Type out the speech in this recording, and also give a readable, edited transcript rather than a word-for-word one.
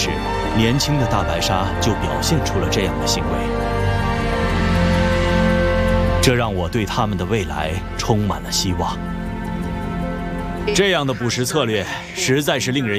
始，年轻的大白鲨就表现出了这样的行为，这让我对他们的未来充满了希望。这样的捕食策略实在是令人